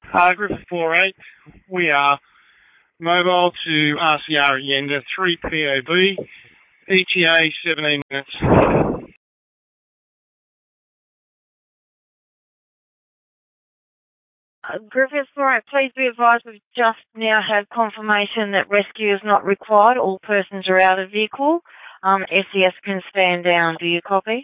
Griffith 48, we are mobile to RCR at Yenda, 3 POB, ETA 17 minutes. Griffith 48, please be advised we've just now had confirmation that rescue is not required. All persons are out of vehicle. SES can stand down. Do you copy?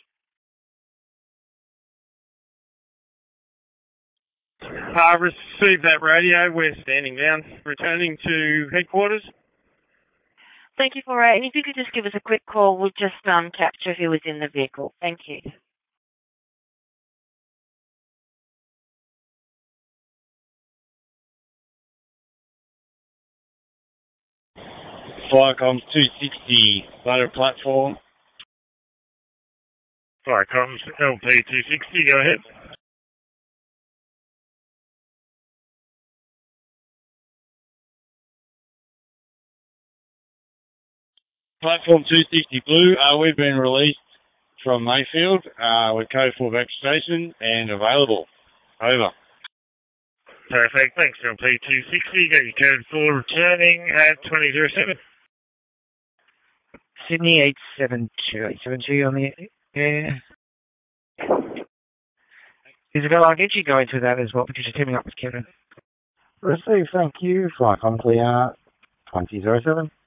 Received that radio. We're standing down. Returning to headquarters. Thank you, 48. And if you could just give us a quick call, we'll just capture who was in the vehicle. Thank you. Flycom 260, ladder platform. Flycom LP 260, go ahead. Platform 260 Blue, we've been released from Mayfield with code 4 back station and available. Over. Perfect, thanks LP 260, got your code 4 returning at 2007. Sydney 872 on the air. Isabel, I'll get you going through that as well because you're teaming up with Kevin. Receive, thank you. Flycom clear 2007.